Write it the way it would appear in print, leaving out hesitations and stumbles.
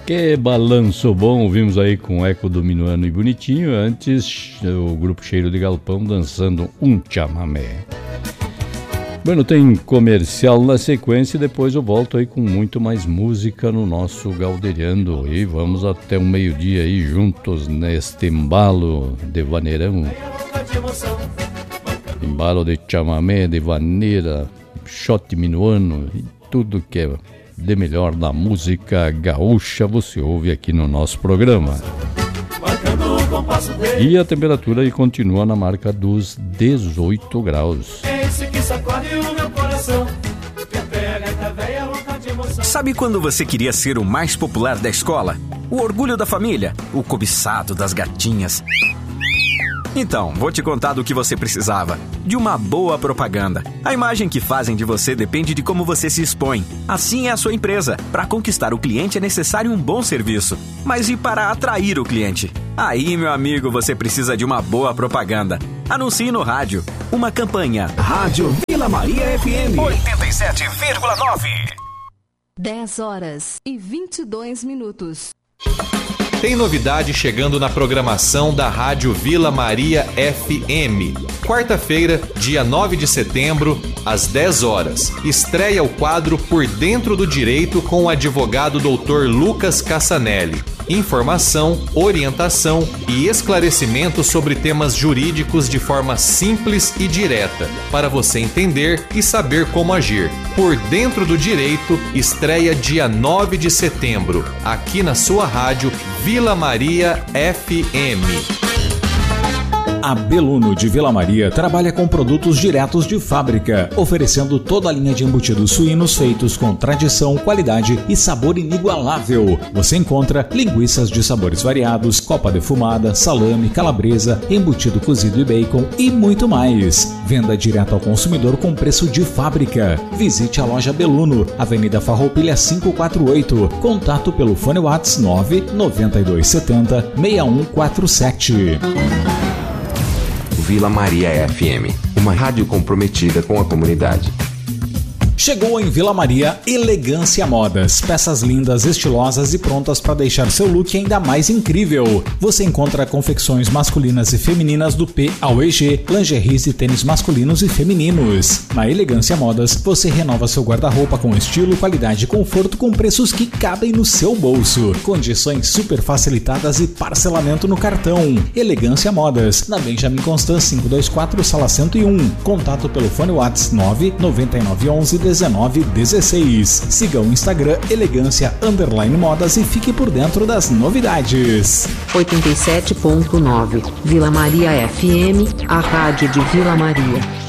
Que balanço bom, ouvimos aí com Eco do Minuano e Bonitinho. Antes, o grupo Cheiro de Galpão dançando um chamamé. Bueno, tem comercial na sequência e depois eu volto aí com muito mais música no nosso Galderiando. E vamos até o meio-dia aí juntos neste embalo de vaneirão. Embalo de chamamé, de vaneira, shot minuano e tudo que é de melhor da música gaúcha você ouve aqui no nosso programa. E a temperatura aí continua na marca dos 18 graus. Sabe quando você queria ser o mais popular da escola? O orgulho da família? O cobiçado das gatinhas? Então, vou te contar do que você precisava. De uma boa propaganda. A imagem que fazem de você depende de como você se expõe. Assim é a sua empresa. Para conquistar o cliente é necessário um bom serviço. Mas e para atrair o cliente? Aí, meu amigo, você precisa de uma boa propaganda. Anuncie no rádio. Uma campanha. Rádio Vila Maria FM 87,9. 10 horas e 22 minutos. Tem novidade chegando na programação da Rádio Vila Maria FM. Quarta-feira, dia 9 de setembro, às 10 horas. Estreia o quadro Por Dentro do Direito com o advogado Dr. Lucas Cassanelli. Informação, orientação e esclarecimento sobre temas jurídicos de forma simples e direta, para você entender e saber como agir. Por Dentro do Direito, estreia dia 9 de setembro, aqui na sua rádio Vila Maria FM. A Beluno de Vila Maria trabalha com produtos diretos de fábrica, oferecendo toda a linha de embutidos suínos feitos com tradição, qualidade e sabor inigualável. Você encontra linguiças de sabores variados, copa defumada, salame, calabresa, embutido cozido e bacon e muito mais. Venda direto ao consumidor com preço de fábrica. Visite a loja Beluno, Avenida Farroupilha 548. Contato pelo fone WhatsApp 99270 6147. Vila Maria FM, uma rádio comprometida com a comunidade. Chegou em Vila Maria Elegância Modas, peças lindas, estilosas e prontas para deixar seu look ainda mais incrível. Você encontra confecções masculinas e femininas do P ao EG, lingeries e tênis masculinos e femininos. Na Elegância Modas, você renova seu guarda-roupa com estilo, qualidade e conforto com preços que cabem no seu bolso. Condições super facilitadas e parcelamento no cartão. Elegância Modas, na Benjamin Constant 524, sala 101. Contato pelo fone WhatsApp 99911 1916. Siga o Instagram elegância_modas e fique por dentro das novidades. 87.9 Vila Maria FM, a rádio de Vila Maria.